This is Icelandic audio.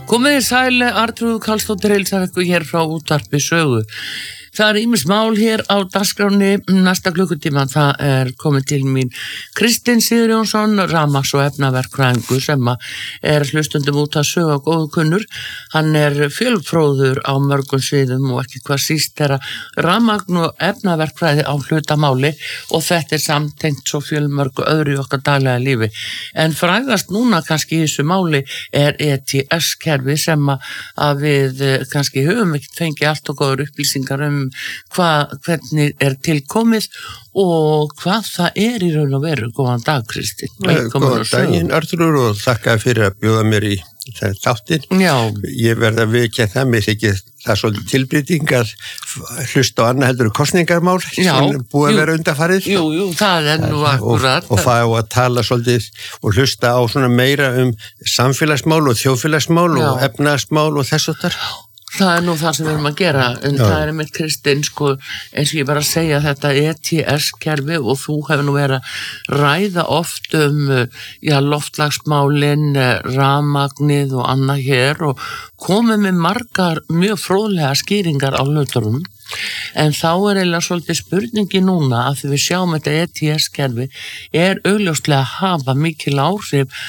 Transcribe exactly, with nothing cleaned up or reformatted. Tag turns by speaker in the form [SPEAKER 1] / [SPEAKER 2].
[SPEAKER 1] Komiði sæl, Arnþrúður Karlsdóttir heilsar ykkur hér frá útvarpi Sögu. Það er ýmis mál hér á dagskráni næsta klukkutíma. Það er komið til mín Kristinn Sigurjónsson, rafmagns- og efnaverkfræðingur sem er hlustundum út að Sögu og góðu kunnur. Hann er fjölfróður á mörgum sviðum og ekki hvað síst er að rafmagn- og efnaverkfræði á hlutamáli og þetta er samtengt svo fjölmörgu öðru í okkar daglega lífi. En frægast núna kannski í þessu máli er E T S-kerfi sem að við kannski höfum ekkert fengið allt og góður upplýsingar um hvað, hvernig er tilkomið og hvað það er í raun og veru. Góðan dag, Kristinn.
[SPEAKER 2] Góðan daginn, Arnþrúður, og þakka fyrir að bjóða mér í þáttinn.
[SPEAKER 1] Já.
[SPEAKER 2] Ég verð að viðurkenna það, mér þykir það svolítið tilbreyting að hlusta á annað heldur kosningarmál sem búið að vera undanfarið.
[SPEAKER 1] Jú, jú, það er nú akkurat.
[SPEAKER 2] Og, og fá að tala svolítið og hlusta á svona meira um samfélagsmál og þjóðfélagsmál Já. Og efnahagsmál og þess og þar.
[SPEAKER 1] Það er nú það sem við erum að gera, en Já. Það er með Kristinn, sko, eins og ég bara að segja þetta E T S-kerfi og þú hefur nú verið að ræða oft um, já, loftslagsmálin, rafmagnið og annað hér og komið með margar mjög fróðlega skýringar á hlutunum. En þá er eiginlega svolítið spurningi núna að því við sjáum þetta E T S-kerfi er augljóslega að hafa mikil áhrif